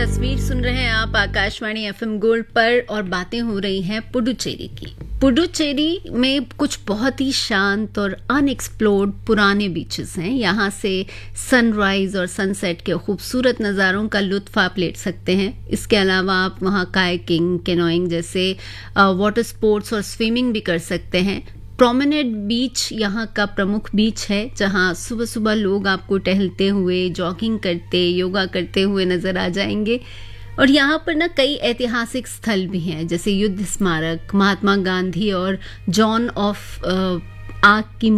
तस्वीर सुन रहे हैं आप आकाशवाणी एफएम गोल्ड पर और बातें हो रही हैं पुडुचेरी की। पुडुचेरी में कुछ बहुत ही शांत और अनएक्सप्लोर्ड पुराने बीचेस हैं। यहाँ से सनराइज और सनसेट के खूबसूरत नज़ारों का लुत्फ आप ले सकते हैं। इसके अलावा आप वहाँ कायाकिंग, कैनोइंग जैसे वाटर स्पोर्ट्स और स्विमिंग भी कर सकते हैं। प्रोमेनेड बीच यहाँ का प्रमुख बीच है, जहाँ सुबह सुबह लोग आपको टहलते हुए, जॉगिंग करते, योगा करते हुए नजर आ जाएंगे। और यहाँ पर ना कई ऐतिहासिक स्थल भी हैं, जैसे युद्ध स्मारक, महात्मा गांधी और जॉन ऑफ आर्क की